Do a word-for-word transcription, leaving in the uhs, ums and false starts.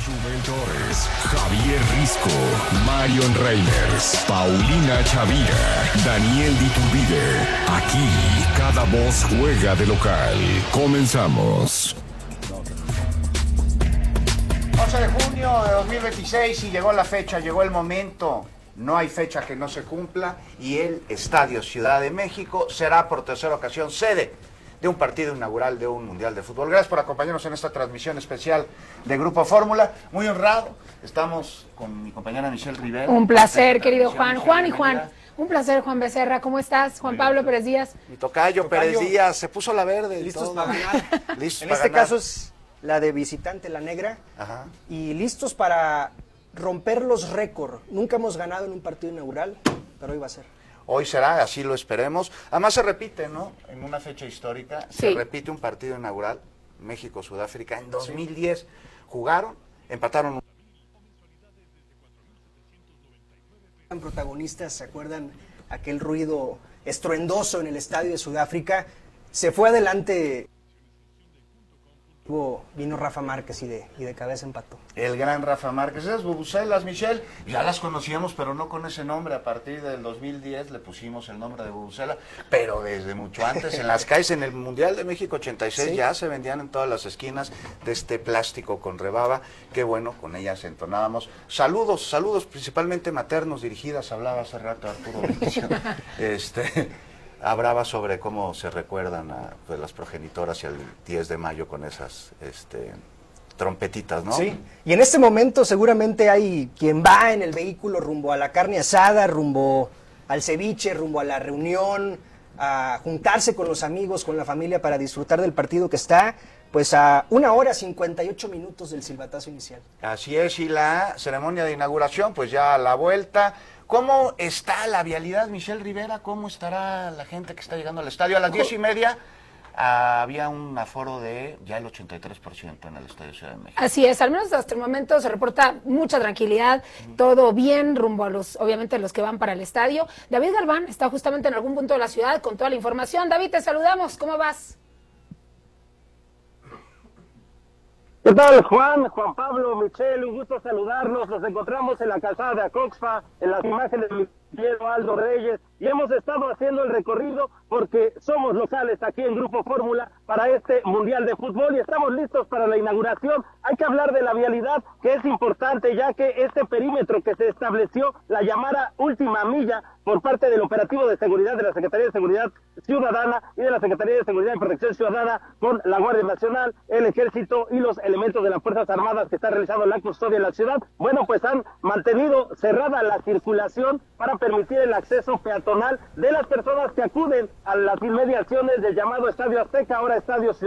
Chumel Torres, Javier Risco, Marion Reimers, Paulina Chavira, Daniel Diturbide. Aquí cada voz juega de local. Comenzamos. once de junio de dos mil veintiséis y llegó la fecha, llegó el momento. No hay fecha que no se cumpla y el Estadio Ciudad de México será por tercera ocasión sede de un partido inaugural de un Mundial de Fútbol. Gracias por acompañarnos en esta transmisión especial de Grupo Fórmula. Muy honrado. Estamos con mi compañera Michelle Rivera. Un placer, querido Juan. Michelle, Juan y Juan. bienvenida. Un placer, Juan Becerra. ¿Cómo estás? Juan Muy Pablo bien. Pérez Díaz. Mi tocayo, Tocayo. Pérez Díaz, se puso la verde. y Listos todo. para ganar. Listos En para este ganar. caso es la de visitante, la negra. Ajá. Y listos para romper los récords. Nunca hemos ganado en un partido inaugural, pero hoy va a ser. Hoy será, así lo esperemos. Además se repite, ¿no? En una fecha histórica, se Sí. repite un partido inaugural, México-Sudáfrica, en dos mil diez. Jugaron, empataron. Eran protagonistas, ¿se acuerdan? Aquel ruido estruendoso en el estadio de Sudáfrica. Se fue adelante. Luego vino Rafa Márquez y de, y de cabeza empató. El gran Rafa Márquez. Esas bubucelas, Michelle, ya las conocíamos, pero no con ese nombre. A partir del dos mil diez le pusimos el nombre de bubucela, pero desde mucho antes, en las calles, en el Mundial de México ochenta y seis, Sí. ya se vendían en todas las esquinas de este plástico con rebaba. Qué bueno, con ellas entonábamos. Saludos, saludos principalmente maternos, dirigidas, hablaba hace rato Arturo Benicio. este... Hablaba sobre cómo se recuerdan a pues, las progenitoras y el diez de mayo con esas este, trompetitas, ¿no? Sí, y en este momento seguramente hay quien va en el vehículo rumbo a la carne asada, rumbo al ceviche, rumbo a la reunión, a juntarse con los amigos, con la familia para disfrutar del partido que está, pues a una hora cincuenta y ocho minutos del silbatazo inicial. Así es, y la ceremonia de inauguración, pues ya a la vuelta. ¿Cómo está la vialidad, Michelle Rivera? ¿Cómo estará la gente que está llegando al estadio? A las diez y media ah, había un aforo de ya el ochenta y tres por ciento en el Estadio Ciudad de México. Así es, al menos hasta el momento se reporta mucha tranquilidad, todo bien rumbo a los, obviamente, los que van para el estadio. David Galván está justamente en algún punto de la ciudad con toda la información. David, te saludamos, ¿cómo vas? ¿Qué tal, Juan? Juan Pablo, Michelle, un gusto saludarlos. Nos encontramos en la calzada de Acoxpa, en las imágenes de mi Piero Aldo Reyes, y hemos estado haciendo el recorrido porque somos locales aquí en Grupo Fórmula para este Mundial de Fútbol y estamos listos para la inauguración. Hay que hablar de la vialidad, que es importante, ya que este perímetro que se estableció, la llamada última milla, por parte del operativo de seguridad de la Secretaría de Seguridad Ciudadana y de la Secretaría de Seguridad y Protección Ciudadana, con la Guardia Nacional, el Ejército y los elementos de las Fuerzas Armadas que están realizando la custodia en la ciudad, bueno, pues han mantenido cerrada la circulación para permitir el acceso peatonal de las personas que acuden a las inmediaciones del llamado Estadio Azteca, ahora Estadio Ciudad.